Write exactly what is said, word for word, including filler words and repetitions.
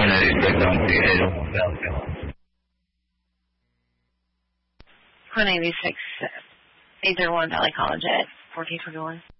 one eighty-six on the eight oh one. one eighty-six, eight oh one Valley College at fourteen twenty-one.